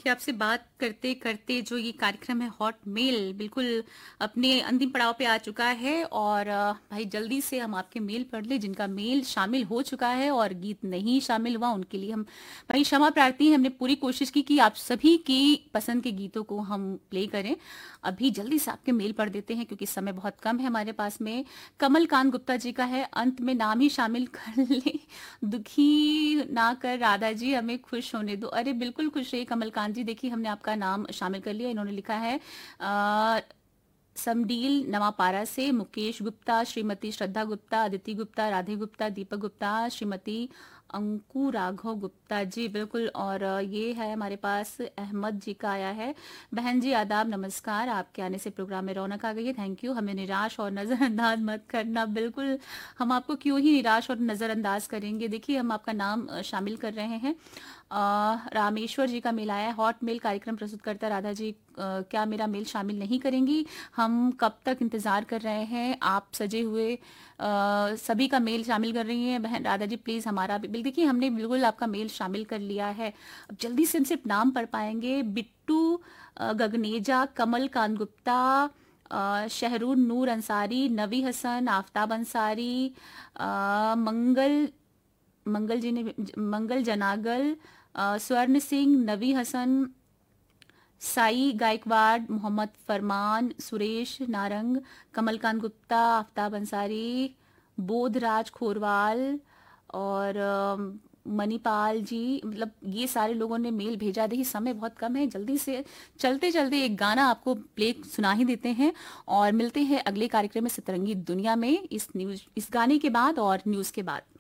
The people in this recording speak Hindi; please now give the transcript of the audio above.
देखिए आपसे बात करते करते जो ये कार्यक्रम है हॉट मेल बिल्कुल अपने अंतिम पड़ाव पे आ चुका है और भाई जल्दी से हम आपके मेल पढ़ ले जिनका मेल शामिल हो चुका है और गीत नहीं शामिल हुआ उनके लिए हम भाई क्षमा प्रार्थी हैं। हमने पूरी कोशिश की कि आप सभी की पसंद के गीतों को हम प्ले करें। अभी जल्दी से आपके मेल पढ़ देते हैं क्योंकि समय बहुत कम है हमारे पास में। कमल कांत गुप्ता जी का है, अंत में नाम ही शामिल कर ले, दुखी ना कर राधा जी, हमें खुश होने दो। अरे बिल्कुल खुश रहिए कमलकांत जी, देखिए हमने आपका नाम शामिल कर लिया। इन्होंने लिखा है समडील नवापारा से मुकेश गुप्ता, श्रीमती श्रद्धा गुप्ता, अदिति गुप्ता, राधे गुप्ता, दीपक गुप्ता, श्रीमती अंकु राघव गुप्ता जी बिल्कुल। और ये है हमारे पास अहमद जी का आया है। बहन जी आदाब नमस्कार, आपके आने से प्रोग्राम में रौनक आ गई है, थैंक यू। हमें निराश और नजरअंदाज मत करना। बिल्कुल हम आपको क्यों ही निराश और नजरअंदाज करेंगे। देखिए हम आपका नाम शामिल कर रहे हैं। रामेश्वर जी का मेल आया है, हॉट मेल कार्यक्रम प्रस्तुत करता राधा जी क्या मेरा मेल शामिल नहीं करेंगी? हम कब तक इंतजार कर रहे हैं, आप सजे हुए सभी का मेल शामिल कर रही हैं बहन राधा जी, प्लीज हमारा भी बिल। देखिए हमने बिल्कुल आपका मेल शामिल कर लिया है। अब जल्दी से हम सिर्फ नाम पढ़ पाएंगे। बिट्टू गगनेजा, कमल कांत गुप्ता, शहरून नूर अंसारी, नवी हसन, आफ्ताब अंसारी, मंगल मंगल जी ने मंगल जनागल, स्वर्ण सिंह, नवी हसन, साई गायकवाड़, मोहम्मद फरमान, सुरेश नारंग, कमलकांत गुप्ता, आफ्ताब अंसारी, बोधराज खोरवाल और मणिपाल जी, मतलब ये सारे लोगों ने मेल भेजा। देखिए समय बहुत कम है, जल्दी से चलते चलते एक गाना आपको प्ले सुना ही देते हैं और मिलते हैं अगले कार्यक्रम में सतरंगी दुनिया में इस गाने के बाद और न्यूज के बाद।